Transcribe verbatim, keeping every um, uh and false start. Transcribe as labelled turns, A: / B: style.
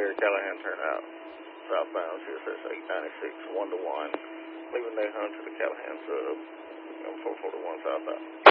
A: Clear, Callahan, turn out. Southbound C S S eight ninety-six, one to one. Leaving eight hundred to the Callahan sub. four forty-one southbound.